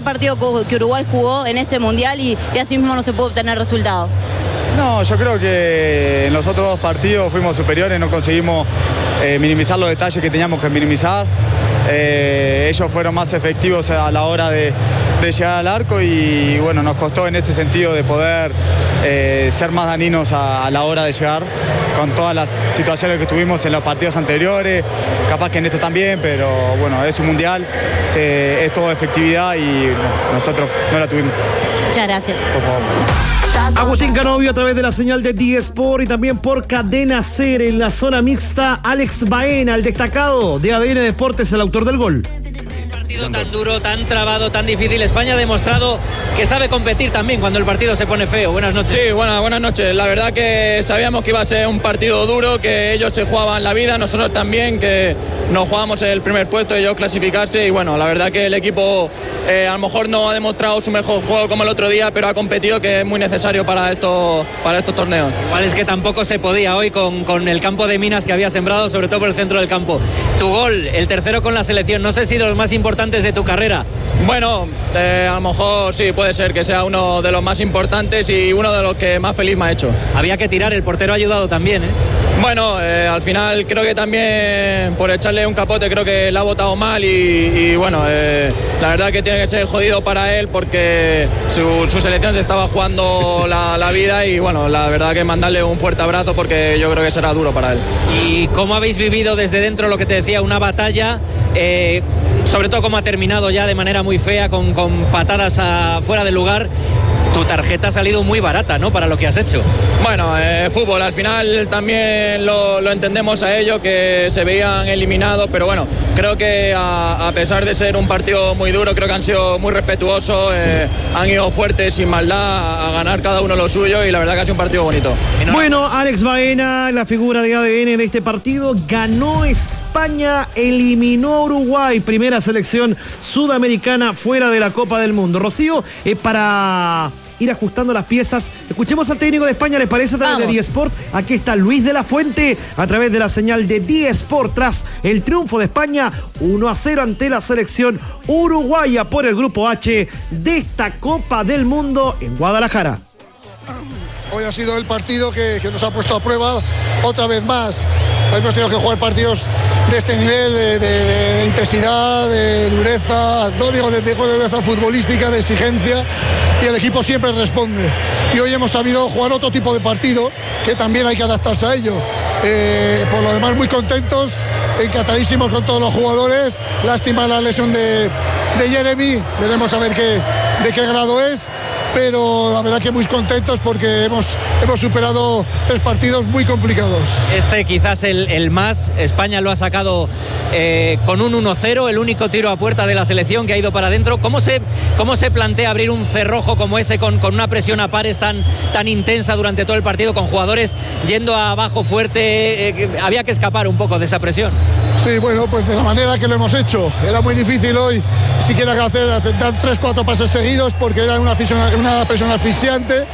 partido que Uruguay jugó en este mundial y así mismo no se pudo obtener resultado. No, yo creo que en los otros 2 partidos fuimos superiores, no conseguimos minimizar los detalles que teníamos que minimizar. Ellos fueron más efectivos a la hora de llegar al arco y bueno, nos costó en ese sentido de poder ser más dañinos a la hora de llegar con todas las situaciones que tuvimos en los partidos anteriores, capaz que en esto también, pero bueno, es un mundial, es todo efectividad y nosotros no la tuvimos. Muchas gracias. Por favor. Agustín Canovio a través de la señal de D-Sport y también por Cadena Ser en la zona mixta. Alex Baena, el destacado de ADN Deportes, el autor del gol. Tan duro, tan trabado, tan difícil. España ha demostrado que sabe competir también cuando el partido se pone feo. Buenas noches. Sí, buenas noches. La verdad que sabíamos que iba a ser un partido duro, que ellos se jugaban la vida, nosotros también, que nos jugábamos el primer puesto, ellos clasificarse y bueno, la verdad que el equipo a lo mejor no ha demostrado su mejor juego como el otro día, pero ha competido, que es muy necesario para estos torneos. Igual es que tampoco se podía hoy con el campo de minas que había sembrado, sobre todo por el centro del campo. Tu gol, el tercero con la selección, no sé si de los más importantes de tu carrera. Bueno, a lo mejor sí, puede ser que sea uno de los más importantes y uno de los que más feliz me ha hecho. Había que tirar, el portero ha ayudado también, ¿eh? Bueno, al final creo que también por echarle un capote creo que la ha botado mal y bueno, la verdad que tiene que ser jodido para él porque su selección se estaba jugando la vida y bueno, la verdad que mandarle un fuerte abrazo porque yo creo que será duro para él. ¿Y cómo habéis vivido desde dentro lo que te decía, una batalla? Sobre todo cómo ha terminado ya de manera muy fea, con patadas fuera del lugar. Tu tarjeta ha salido muy barata, ¿no?, para lo que has hecho. Bueno, fútbol, al final también lo entendemos a ellos, que se veían eliminados, pero bueno, creo que a pesar de ser un partido muy duro, creo que han sido muy respetuosos, han ido fuertes, sin maldad, a ganar cada uno lo suyo y la verdad que ha sido un partido bonito. Bueno, Alex Baena, la figura de ADN de este partido, ganó España, eliminó a Uruguay, primera selección sudamericana fuera de la Copa del Mundo. Rocío, para ir ajustando las piezas, escuchemos al técnico de España, ¿les parece? A través de D-Sport. Aquí está Luis de la Fuente a través de la señal de D-Sport tras el triunfo de España 1-0 ante la selección uruguaya por el Grupo H de esta Copa del Mundo en Guadalajara. Hoy ha sido el partido que nos ha puesto a prueba otra vez más. Hemos tenido que jugar partidos de este nivel, de intensidad, de dureza, no digo de dureza futbolística, de exigencia, y el equipo siempre responde. Y hoy hemos sabido jugar otro tipo de partido, que también hay que adaptarse a ello. Por lo demás, muy contentos, encantadísimos con todos los jugadores. Lástima la lesión de Jeremy, veremos a ver de qué grado es. Pero la verdad que muy contentos porque hemos superado 3 partidos muy complicados. Quizás el más, España lo ha sacado con un 1-0, el único tiro a puerta de la selección que ha ido para adentro. ¿Cómo se plantea abrir un cerrojo como ese con una presión a pares tan intensa durante todo el partido, con jugadores yendo abajo fuerte? Había que escapar un poco de esa presión. Sí, bueno, pues de la manera que lo hemos hecho. Era muy difícil hoy siquiera dar 3-4 pases seguidos porque era una presión asfixiante,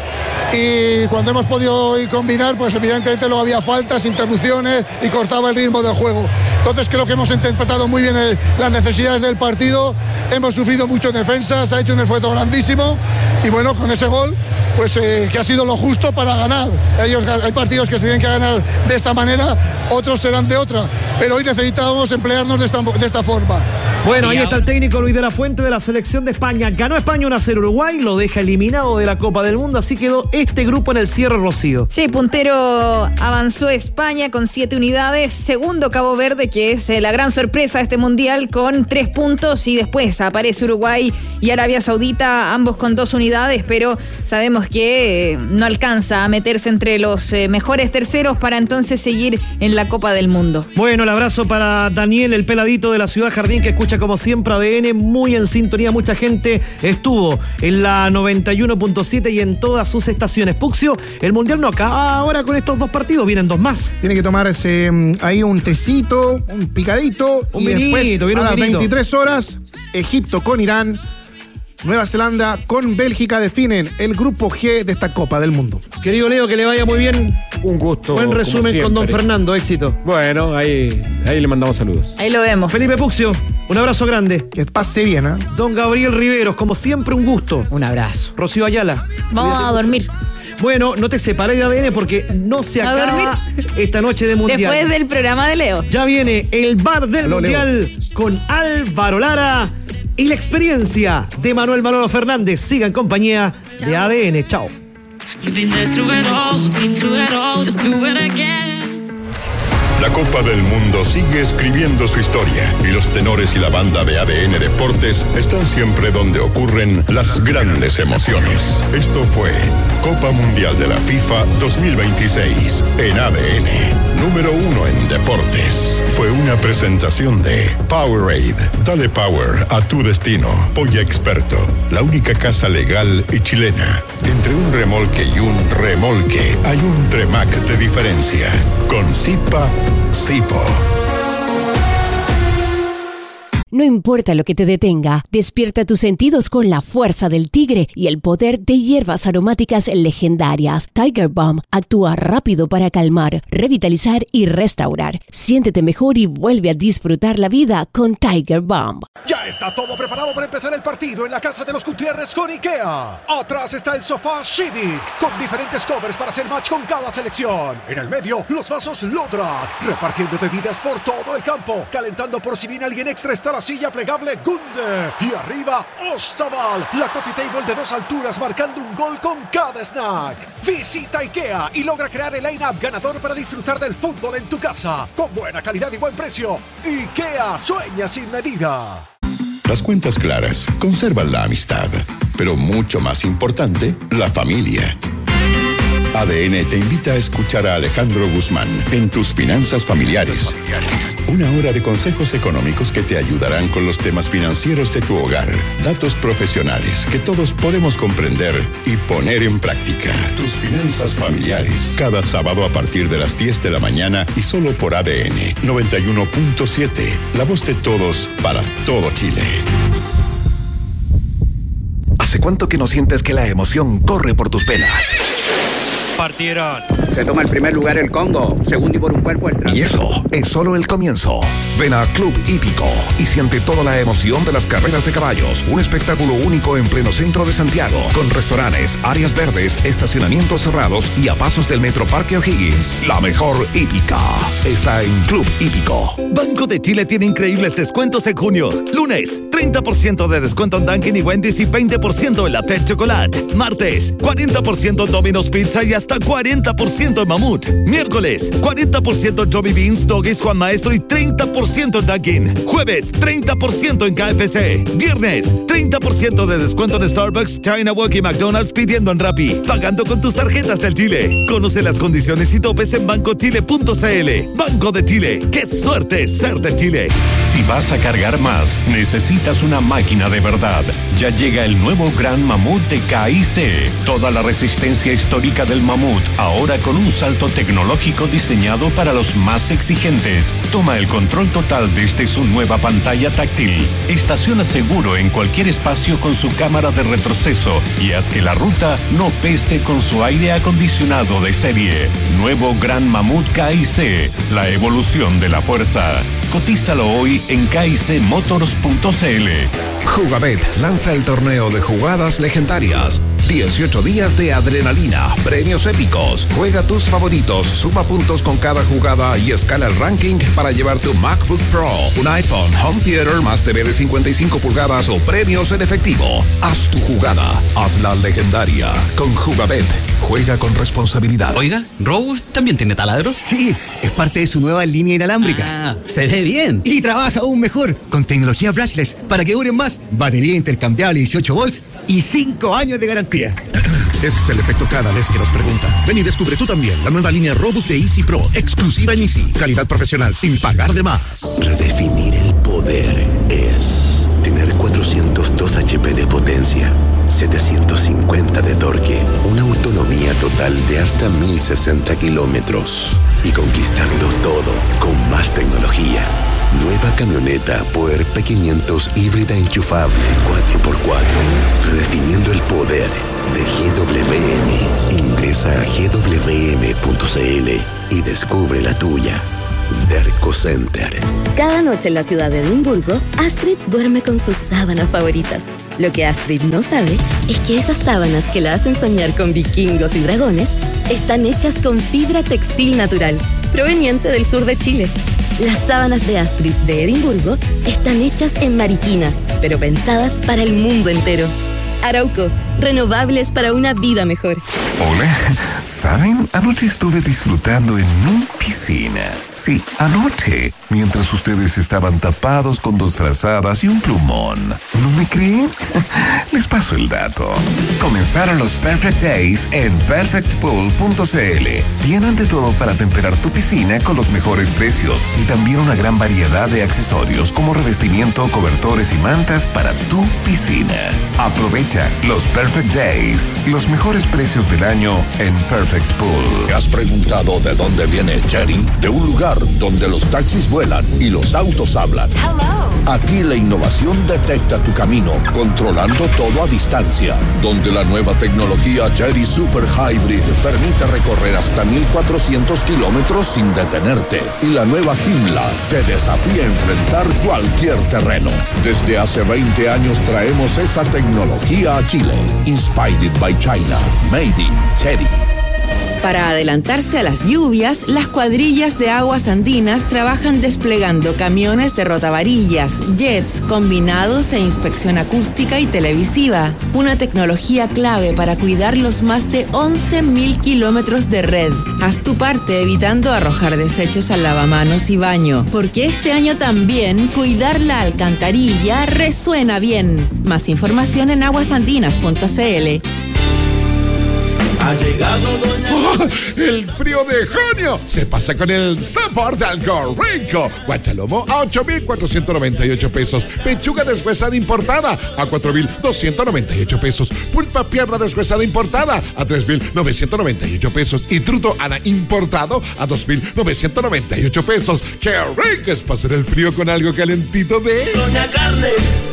y cuando hemos podido hoy combinar, pues evidentemente luego había faltas, interrupciones y cortaba el ritmo del juego. Entonces creo que hemos interpretado muy bien las necesidades del partido, hemos sufrido mucho en defensa, se ha hecho un esfuerzo grandísimo y bueno, con ese gol pues que ha sido lo justo para ganar. Hay partidos que se tienen que ganar de esta manera, otros serán de otra, pero hoy necesitábamos emplearnos de esta forma. Bueno, ahí está el técnico Luis de la Fuente de la selección de España. Ganó España 1-0 Uruguay, lo deja eliminado de la Copa del Mundo, así quedó este grupo en el cierre, Rocío. Sí, puntero avanzó España con 7 unidades, segundo Cabo Verde, que es la gran sorpresa de este mundial, con 3 puntos, y después aparece Uruguay y Arabia Saudita, ambos con 2 unidades, pero sabemos que no alcanza a meterse entre los mejores terceros para entonces seguir en la Copa del Mundo. Bueno, el abrazo para Daniel, el peladito de la Ciudad Jardín, que escucha como siempre ADN, muy en sintonía. Mucha gente estuvo en la 91.7 y en todas sus estaciones. Puxio, el mundial no acaba ahora con estos 2 partidos, vienen 2 más. Tiene que tomarse ahí un tecito, un picadito, un y vinito, después a las vinito. 23 horas, Egipto con Irán, Nueva Zelanda con Bélgica definen el grupo G de esta Copa del Mundo. Querido Leo, que le vaya muy bien. Un gusto. Buen resumen con don Fernando, éxito. Bueno, ahí le mandamos saludos. Ahí lo vemos. Felipe Puxio, Un abrazo grande. Que pase bien, ¿eh? Don Gabriel Riveros, como siempre, un gusto. Un abrazo. Rocío Ayala. Vamos a dormir. Bueno, no te separes de ADN porque no se acaba esta noche de Mundial. Después del programa de Leo. Ya viene el bar del Aló, Mundial Leo. con Álvaro Lara y la experiencia de Manuel Manolo Fernández. Siga en compañía de ADN. Chao. La Copa del Mundo sigue escribiendo su historia y los tenores y la banda de ADN Deportes están siempre donde ocurren las grandes emociones. Esto fue Copa Mundial de la FIFA 2026 en ADN, número 1 en deportes. Fue una presentación de Powerade. Dale power a tu destino. Polla Experto, la única casa legal y chilena. Entre un remolque y un remolque hay un Tremac de diferencia. Con Zipa, Zipo. No importa lo que te detenga, despierta tus sentidos con la fuerza del tigre y el poder de hierbas aromáticas legendarias. Tiger Balm actúa rápido para calmar, revitalizar y restaurar. Siéntete mejor y vuelve a disfrutar la vida con Tiger Balm. Ya está todo preparado para empezar el partido en la casa de los Gutiérrez con IKEA. Atrás está el sofá Civic, con diferentes covers para hacer match con cada selección. En el medio, los vasos Lodrat, repartiendo bebidas por todo el campo, calentando por si viene alguien extra está la silla plegable Gunde. Y arriba, Ostaval, la coffee table de 2 alturas marcando un gol con cada snack. Visita IKEA y logra crear el line-up ganador para disfrutar del fútbol en tu casa. Con buena calidad y buen precio. IKEA, sueña sin medida. Las cuentas claras conservan la amistad, pero mucho más importante, la familia. ADN te invita a escuchar a Alejandro Guzmán en Tus Finanzas Familiares. Una hora de consejos económicos que te ayudarán con los temas financieros de tu hogar. Datos profesionales que todos podemos comprender y poner en práctica. Tus Finanzas Familiares. Cada sábado a partir de las 10 de la mañana y solo por ADN 91.7. La voz de todos para todo Chile. ¿Hace cuánto que no sientes que la emoción corre por tus venas? Partieron. Se toma el primer lugar el Congo, segundo y por un cuerpo el Trans. Y eso es solo el comienzo. Ven a Club Hípico y siente toda la emoción de las carreras de caballos. Un espectáculo único en pleno centro de Santiago, con restaurantes, áreas verdes, estacionamientos cerrados y a pasos del Metro Parque O'Higgins. La mejor hípica está en Club Hípico. Banco de Chile tiene increíbles descuentos en junio. Lunes, 30% de descuento en Dunkin' y Wendy's y 20% en la Pet Chocolate. Martes, 40% en Domino's Pizza y hasta 40% en Mamut. Miércoles, 40% en Joby Beans, Doggies, Juan Maestro y 30% en Dunkin'. Jueves, 30% en KFC. Viernes, 30% de descuento en Starbucks, China Walk y McDonald's pidiendo en Rappi. Pagando con tus tarjetas del Chile. Conoce las condiciones y topes en bancochile.cl. Banco de Chile. ¡Qué suerte ser de Chile! Si vas a cargar más, necesitas una máquina de verdad. Ya llega el nuevo Gran Mamut de KIC. Toda la resistencia histórica del Mamut, ahora con un salto tecnológico diseñado para los más exigentes. Toma el control total desde su nueva pantalla táctil. Estaciona seguro en cualquier espacio con su cámara de retroceso y haz que la ruta no pese con su aire acondicionado de serie. Nuevo Gran Mamut KIC, la evolución de la fuerza. Cotízalo hoy en kicmotors.cl. Jugabet lanza el torneo de jugadas legendarias. 18 días de adrenalina, premios épicos. Juega tus favoritos, suma puntos con cada jugada y escala el ranking para llevar tu MacBook Pro, un iPhone, Home Theater más TV de 55 pulgadas o premios en efectivo. Haz tu jugada, hazla legendaria. Con Jugabet, juega con responsabilidad. Oiga, ¿Robust también tiene taladros? Sí, es parte de su nueva línea inalámbrica. Ah, se ve bien. Y trabaja aún mejor, con tecnología brushless para que duren más, batería intercambiable 18 volts y 5 años de garantía. Ese es el efecto cada vez que nos preguntan. Ven y descubre tú también la nueva línea Robust de Easy Pro, exclusiva en Easy, calidad profesional sin pagar de más. Redefinir el poder es tener 402 HP de potencia, 750 de torque, una autonomía total de hasta 1060 kilómetros y conquistarlo todo con más tecnología. Nueva camioneta Power P500 híbrida enchufable 4x4. Redefiniendo el poder de GWM. Ingresa a gwm.cl y descubre la tuya. Derco Center. Cada noche en la ciudad de Edimburgo, Astrid duerme con sus sábanas favoritas. Lo que Astrid no sabe es que esas sábanas que la hacen soñar con vikingos y dragones están hechas con fibra textil natural, proveniente del sur de Chile. Las sábanas de Astrid de Edimburgo están hechas en Mariquina, pero pensadas para el mundo entero. Arauco, renovables para una vida mejor. Hola, ¿saben? Anoche estuve disfrutando en mi piscina. Sí, anoche, mientras ustedes estaban tapados con 2 frazadas y un plumón. ¿No me creen? Les paso el dato. Comenzaron los Perfect Days en perfectpool.cl. Tienen de todo para temperar tu piscina con los mejores precios y también una gran variedad de accesorios como revestimiento, cobertores y mantas para tu piscina. Aprovecha los Perfect Days, los mejores precios del año en Perfect Pool. ¿Te has preguntado de dónde viene Chery? De un lugar donde los taxis vuelan y los autos hablan. Aquí la innovación detecta tu camino, controlando todo a distancia. Donde la nueva tecnología Chery Super Hybrid permite recorrer hasta 1,400 kilómetros sin detenerte. Y la nueva Joomla te desafía a enfrentar cualquier terreno. Desde hace 20 años traemos esa tecnología a Chile. Inspired by China. Made in Chery. Para adelantarse a las lluvias, las cuadrillas de aguas andinas trabajan desplegando camiones de rotavarillas, jets, combinados e inspección acústica y televisiva. Una tecnología clave para cuidar los más de 11.000 kilómetros de red. Haz tu parte evitando arrojar desechos al lavamanos y baño, porque este año también cuidar la alcantarilla resuena bien. Más información en aguasandinas.cl. Ha llegado Doña... ¡Oh! ¡El frío de junio! Se pasa con el sabor de algo rico. Guachalomo a 8,498 pesos. Pechuga deshuesada importada a 4,298 pesos. Pulpa pierna deshuesada importada a 3,998 pesos. Y truto Ana importado a 2,998 pesos. ¡Qué rico es pasar el frío con algo calentito de... Doña Carne!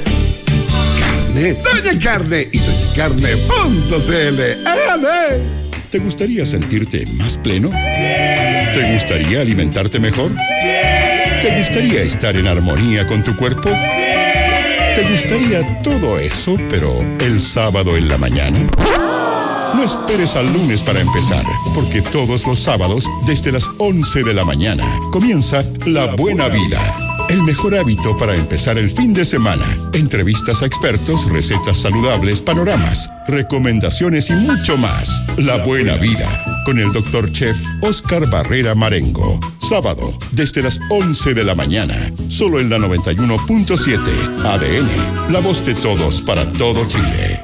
Doña Carne y doñacarne.cl. ¿Te gustaría sentirte más pleno? Sí. ¿Te gustaría alimentarte mejor? Sí. ¿Te gustaría estar en armonía con tu cuerpo? Sí. ¿Te gustaría todo eso, pero el sábado en la mañana? No esperes al lunes para empezar, porque todos los sábados, desde las 11 de la mañana, comienza La Buena Vida. El mejor hábito para empezar el fin de semana. Entrevistas a expertos, recetas saludables, panoramas, recomendaciones y mucho más. La Buena Vida, con el Dr. Chef Oscar Barrera Marengo. Sábado, desde las 11 de la mañana. Solo en la 91.7. ADN, la voz de todos para todo Chile.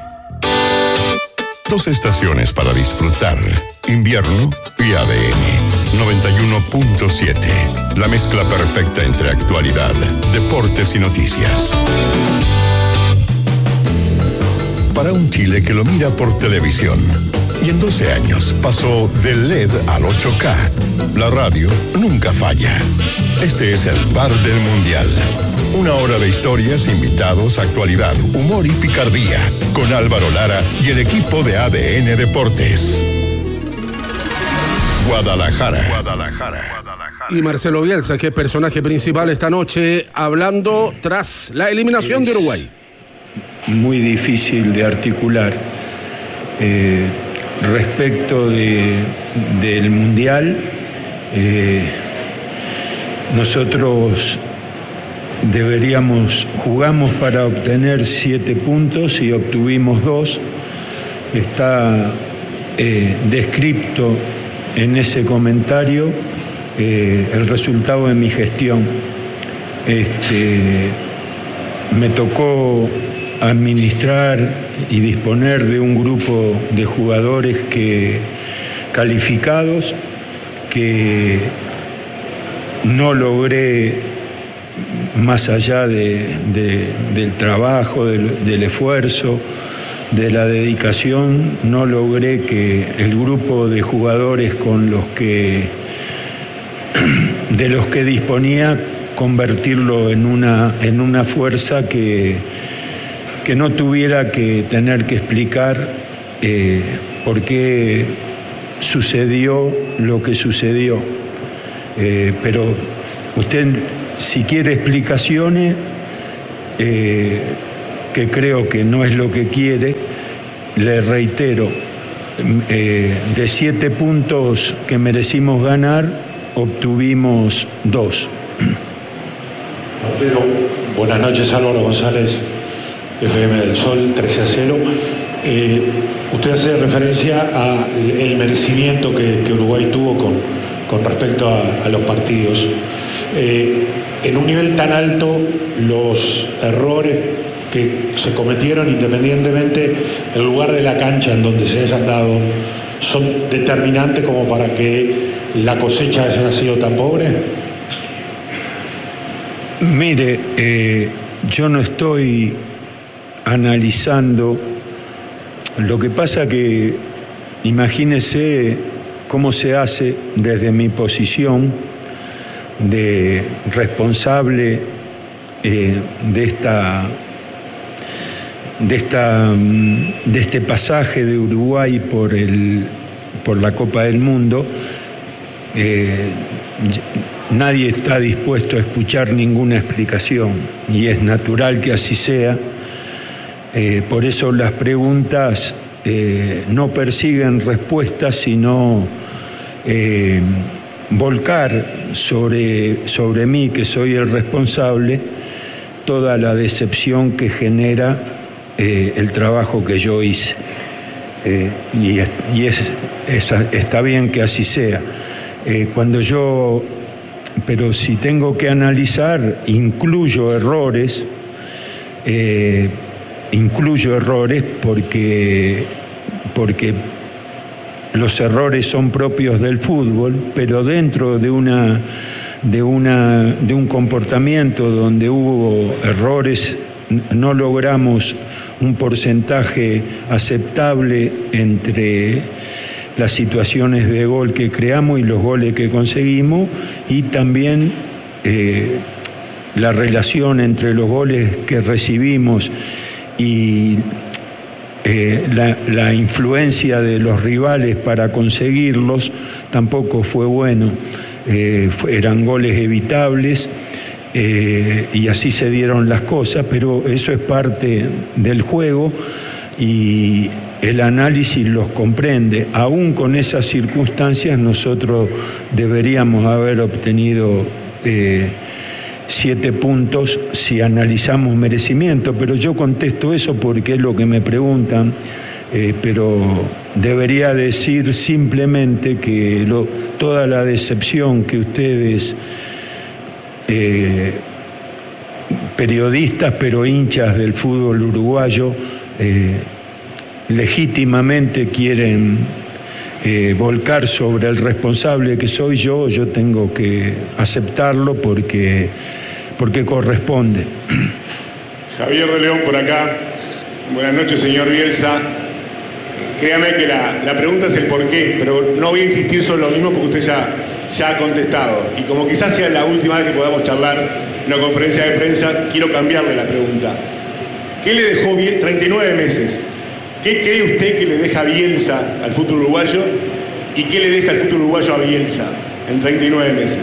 2 estaciones para disfrutar. Invierno y ADN. 91.7. La mezcla perfecta entre actualidad, deportes y noticias. Para un Chile que lo mira por televisión y en 12 años pasó del LED al 8K, la radio nunca falla. Este es el Bar del Mundial. 1 hora de historias, invitados, actualidad, humor y picardía, con Álvaro Lara y el equipo de ADN Deportes. Guadalajara. Y Marcelo Bielsa, que es personaje principal esta noche, hablando tras la eliminación de Uruguay. Muy difícil de articular. Respecto del Mundial, nosotros jugamos para obtener 7 puntos y obtuvimos 2. Está descrito en ese comentario el resultado de mi gestión. Me tocó administrar y disponer de un grupo de jugadores calificados que no logré, más allá del trabajo, del esfuerzo, de la dedicación, no logré que el grupo de jugadores de los que disponía, convertirlo en una fuerza que no tuviera que tener que explicar por qué sucedió lo que sucedió. Pero Usted, si quiere explicaciones, que creo que no es lo que quiere, le reitero, de 7 puntos que merecimos ganar, obtuvimos 2. Pero, buenas noches, Álvaro González, FM del Sol, 13-0. Usted hace referencia al merecimiento que Uruguay tuvo con respecto a los partidos. En un nivel tan alto, los errores que se cometieron, independientemente del lugar de la cancha en donde se hayan dado, son determinantes como para que la cosecha haya sido tan pobre. Mire, yo no estoy analizando. Lo que pasa que imagínese cómo se hace desde mi posición de responsable de este pasaje de Uruguay por la Copa del Mundo. Nadie está dispuesto a escuchar ninguna explicación y es natural que así sea. Por eso las preguntas no persiguen respuestas, sino volcar sobre mí, que soy el responsable, toda la decepción que genera el trabajo que yo hice. Está bien que así sea. Pero si tengo que analizar, incluyo errores porque los errores son propios del fútbol, pero dentro de un comportamiento donde hubo errores, no logramos un porcentaje aceptable entre las situaciones de gol que creamos y los goles que conseguimos, y también la relación entre los goles que recibimos y la influencia de los rivales para conseguirlos tampoco fue bueno. Eran goles evitables y así se dieron las cosas, pero eso es parte del juego y el análisis los comprende. Aún con esas circunstancias nosotros deberíamos haber obtenido 7 puntos si analizamos merecimiento, pero yo contesto eso porque es lo que me preguntan, pero debería decir simplemente que toda la decepción que ustedes, periodistas pero hinchas del fútbol uruguayo, legítimamente quieren volcar sobre el responsable que soy yo tengo que aceptarlo porque corresponde. Javier de León por acá. Buenas noches, señor Bielsa. Créame que la pregunta es el por qué, pero no voy a insistir sobre lo mismo porque usted ya ha contestado. Y como quizás sea la última vez que podamos charlar en una conferencia de prensa, quiero cambiarle la pregunta. ¿Qué le dejó 39 meses? ¿Qué cree usted que le deja Bielsa al fútbol uruguayo y qué le deja el fútbol uruguayo a Bielsa en 39 meses?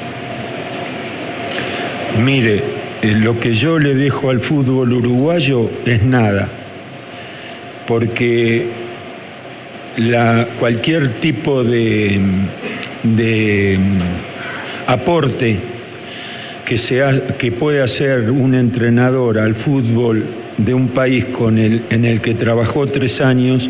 Mire, lo que yo le dejo al fútbol uruguayo es nada, porque cualquier tipo de aporte que pueda hacer un entrenador al fútbol de un país en el que trabajó 3 años,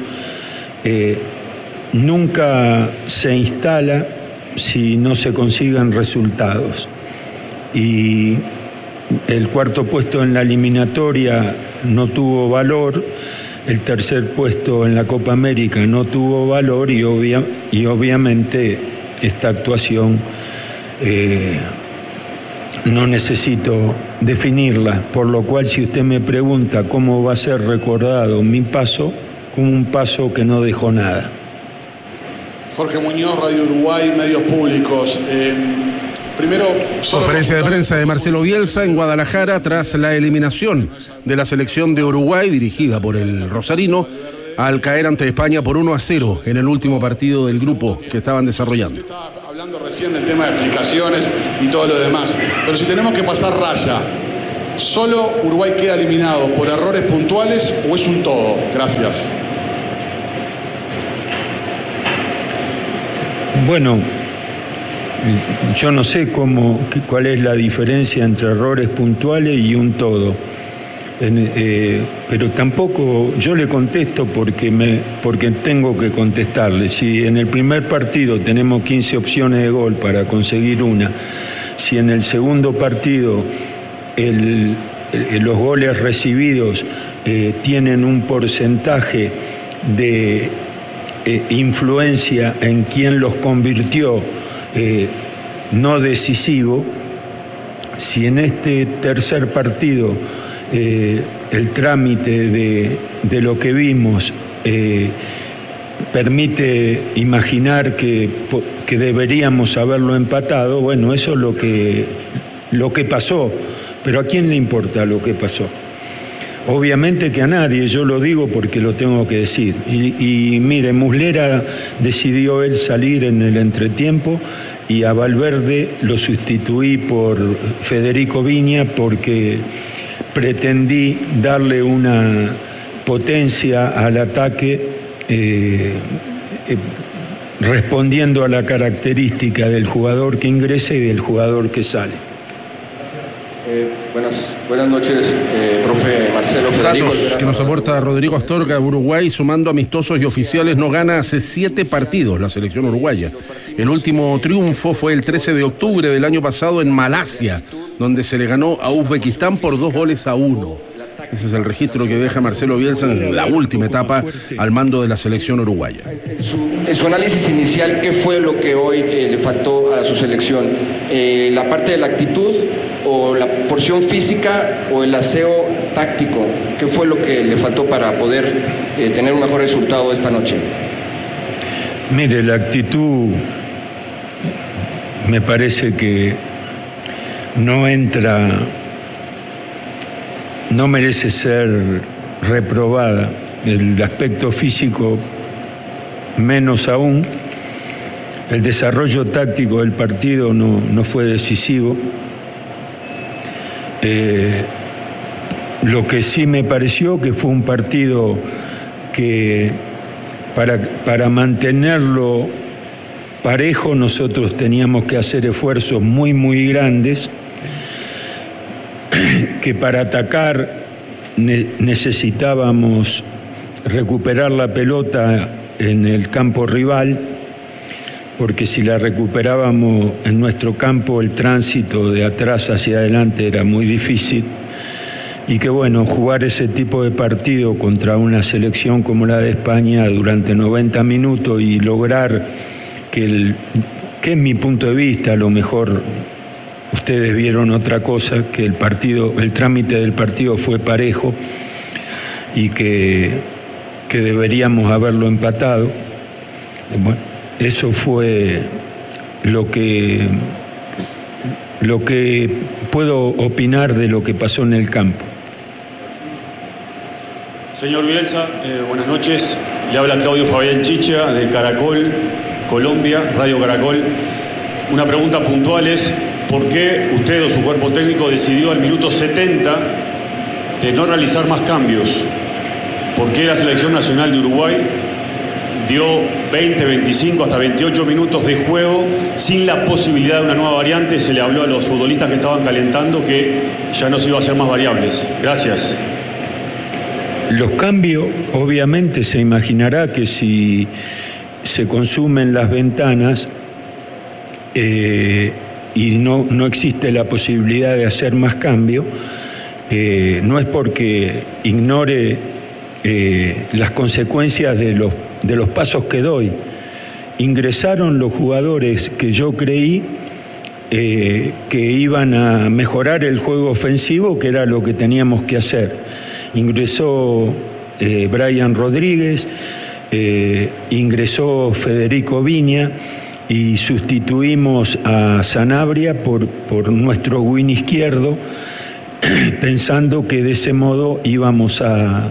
nunca se instala si no se consiguen resultados. Y el 4.º puesto en la eliminatoria no tuvo valor, el 3.er puesto en la Copa América no tuvo valor y obviamente esta actuación no necesito definirla, por lo cual si usted me pregunta cómo va a ser recordado mi paso, como un paso que no dejó nada. Jorge Muñoz, Radio Uruguay, medios públicos. Primero, conferencia de prensa de Marcelo Bielsa en Guadalajara tras la eliminación de la selección de Uruguay dirigida por el rosarino al caer ante España por 1-0 en el último partido del grupo que estaban desarrollando. Hablando recién del tema de explicaciones y todo lo demás. Pero si tenemos que pasar raya, ¿solo Uruguay queda eliminado por errores puntuales o es un todo? Gracias. Bueno, yo no sé cuál es la diferencia entre errores puntuales y un todo. Pero tampoco yo le contesto porque tengo que contestarle. Si en el primer partido tenemos 15 opciones de gol para conseguir una, si en el segundo partido los goles recibidos tienen un porcentaje de influencia en quien los convirtió no decisivo, si en este tercer partido el trámite de lo que vimos permite imaginar que deberíamos haberlo empatado, bueno, eso es lo que pasó, pero ¿a quién le importa lo que pasó? Obviamente que a nadie, yo lo digo porque lo tengo que decir. Y mire, Muslera decidió él salir en el entretiempo y a Valverde lo sustituí por Federico Viña porque pretendí darle una potencia al ataque respondiendo a la característica del jugador que ingresa y del jugador que sale. Buenas noches, profe Marcelo. Federico Datos que nos aporta Rodrigo Astorga. Uruguay, sumando amistosos y oficiales, no gana hace 7 partidos la selección uruguaya. El último triunfo fue el 13 de octubre del año pasado en Malasia, donde se le ganó a Uzbekistán por 2-1. Ese es el registro que deja Marcelo Bielsa en la última etapa al mando de la selección uruguaya. En su análisis inicial, ¿qué fue lo que hoy le faltó a su selección? ¿La parte de la actitud o la porción física o el aseo táctico? ¿Qué fue lo que le faltó para poder tener un mejor resultado esta noche? Mire, la actitud me parece que no merece ser reprobada. El aspecto físico menos aún. El desarrollo táctico del partido no fue decisivo. Lo que sí me pareció que fue un partido que para mantenerlo parejo nosotros teníamos que hacer esfuerzos muy, muy grandes, que para atacar necesitábamos recuperar la pelota en el campo rival, porque si la recuperábamos en nuestro campo el tránsito de atrás hacia adelante era muy difícil, y que bueno, jugar ese tipo de partido contra una selección como la de España durante 90 minutos y lograr que en mi punto de vista, a lo mejor ustedes vieron otra cosa, que el trámite del partido fue parejo y que deberíamos haberlo empatado. Bueno, eso fue lo que puedo opinar de lo que pasó en el campo. Señor Bielsa, buenas noches. Le habla Claudio Fabián Chicha de Caracol, Colombia, Radio Caracol. Una pregunta puntual es: ¿por qué usted o su cuerpo técnico decidió al minuto 70 de no realizar más cambios? ¿Por qué la selección nacional de Uruguay dio 20, 25, hasta 28 minutos de juego sin la posibilidad de una nueva variante? Se le habló a los futbolistas que estaban calentando que ya no se iba a hacer más variables. Gracias. Los cambios, obviamente se imaginará que si se consumen las ventanas y no existe la posibilidad de hacer más cambios, no es porque ignore las consecuencias de los pasos que doy. Ingresaron los jugadores que yo creí que iban a mejorar el juego ofensivo, que era lo que teníamos que hacer. Ingresó Brian Rodríguez, ingresó Federico Viña y sustituimos a Sanabria por nuestro win izquierdo, pensando que de ese modo íbamos a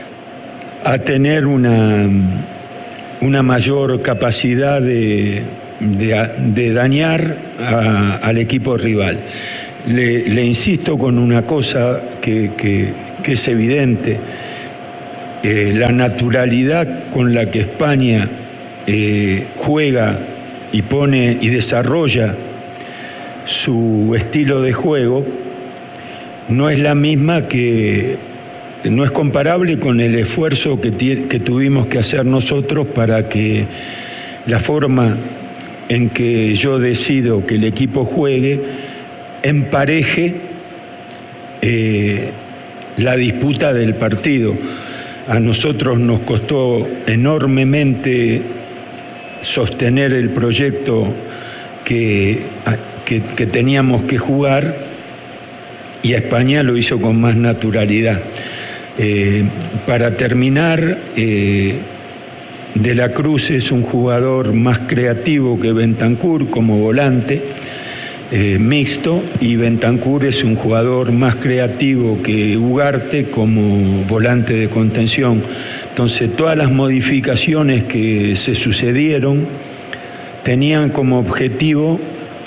tener una mayor capacidad de de dañar al equipo rival. Le insisto con una cosa que es evidente, la naturalidad con la que España juega y pone y desarrolla su estilo de juego no es la misma no es comparable con el esfuerzo que tuvimos que hacer nosotros para que la forma en que yo decido que el equipo juegue empareje la disputa del partido. A nosotros nos costó enormemente sostener el proyecto que teníamos que jugar, y a España lo hizo con más naturalidad. Para terminar, De la Cruz es un jugador más creativo que Bentancur como volante mixto, y Bentancur es un jugador más creativo que Ugarte como volante de contención. Entonces todas las modificaciones que se sucedieron tenían como objetivo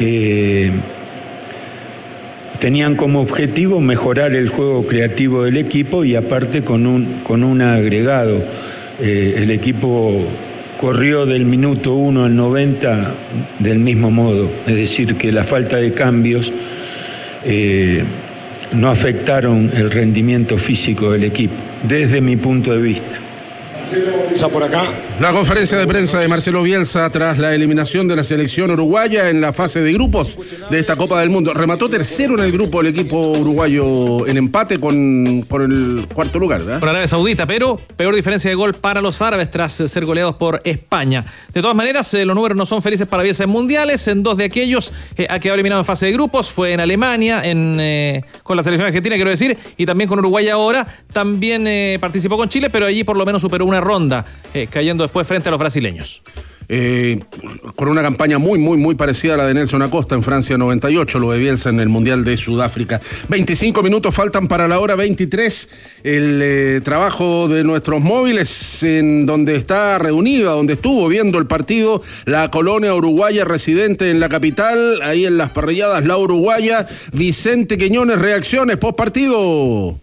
mejorar el juego creativo del equipo, y aparte con un agregado. El equipo corrió del minuto 1 al 90 del mismo modo, es decir, que la falta de cambios no afectaron el rendimiento físico del equipo, desde mi punto de vista. Por acá. La conferencia de prensa de Marcelo Bielsa tras la eliminación de la selección uruguaya en la fase de grupos de esta Copa del Mundo. Remató tercero en el grupo el equipo uruguayo en empate con el cuarto lugar, ¿verdad? Por Arabia Saudita, pero peor diferencia de gol para los árabes tras ser goleados por España. De todas maneras, los números no son felices para Bielsa en mundiales. En dos de aquellos ha quedado eliminado en fase de grupos. Fue en Alemania, con la selección argentina, quiero decir, y también con Uruguay ahora. También participó con Chile, pero allí por lo menos superó una ronda, cayendo después frente a los brasileños. Con una campaña muy parecida a la de Nelson Acosta en Francia 98, lo de Bielsa en el Mundial de Sudáfrica. 25 minutos faltan para la hora 23. El trabajo de nuestros móviles, en donde está reunida, donde estuvo viendo el partido la colonia uruguaya residente en la capital, ahí en las parrilladas La Uruguaya. Vicente Quiñones, reacciones post partido.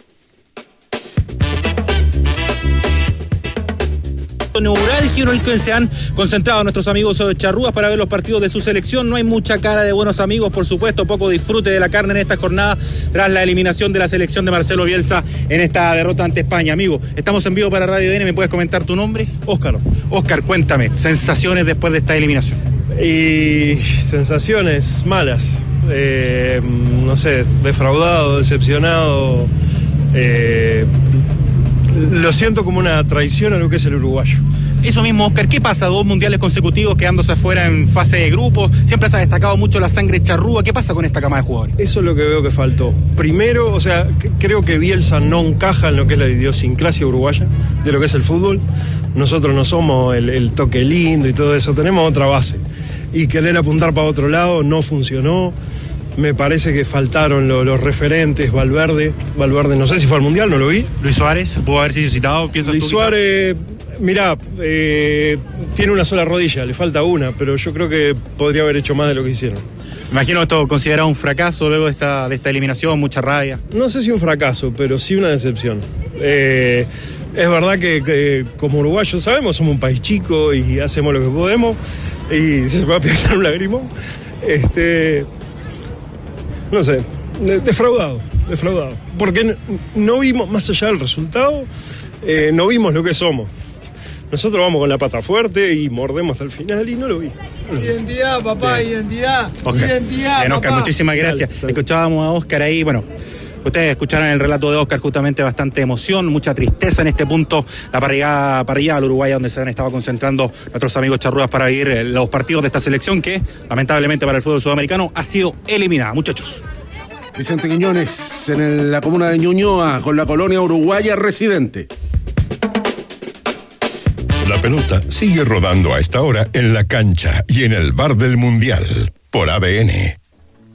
Neurálgico en el que se han concentrado nuestros amigos charrúas para ver los partidos de su selección. No hay mucha cara de buenos amigos, por supuesto, poco disfrute de la carne en esta jornada tras la eliminación de la selección de Marcelo Bielsa en esta derrota ante España. Amigo, estamos en vivo para Radio DN, ¿me puedes comentar tu nombre? Óscar, cuéntame, sensaciones después de esta eliminación. Y sensaciones malas, no sé, defraudado, decepcionado, lo siento como una traición a lo que es el uruguayo. Eso mismo, Óscar, ¿qué pasa? 2 mundiales consecutivos quedándose afuera en fase de grupos, siempre se ha destacado mucho la sangre charrúa. ¿Qué pasa con esta cama de jugadores? Eso es lo que veo que faltó. Primero, o sea, creo que Bielsa no encaja en lo que es la idiosincrasia uruguaya, de lo que es el fútbol. Nosotros no somos el toque lindo y todo eso, tenemos otra base. Y querer apuntar para otro lado no funcionó. Me parece que faltaron los referentes. Valverde, no sé si fue al Mundial, no lo vi. Luis Suárez, ¿pudo haber sido citado? Luis Suárez, mirá, tiene una sola rodilla, le falta una, pero yo creo que podría haber hecho más de lo que hicieron. Imagino esto considerado un fracaso luego de esta eliminación, mucha rabia. No sé si un fracaso, pero sí una decepción. Es verdad que como uruguayos sabemos, somos un país chico y hacemos lo que podemos, y se va a pintar un lagrimón. No sé, defraudado, porque no vimos, más allá del resultado, no vimos lo que somos. Nosotros vamos con la pata fuerte y mordemos hasta el final y no lo vi. Identidad, papá, bien. identidad. Óscar. Identidad, Óscar, muchísimas gracias. Escuchábamos a Óscar ahí, bueno. Ustedes escucharon el relato de Óscar, justamente bastante emoción, mucha tristeza en este punto, la parrillada al Uruguay, donde se han estado concentrando nuestros amigos charrúas para vivir los partidos de esta selección que, lamentablemente para el fútbol sudamericano, ha sido eliminada. Muchachos. Vicente Quiñones en la comuna de Ñuñoa con la colonia uruguaya residente. La pelota sigue rodando a esta hora en la cancha y en el bar del Mundial por ADN.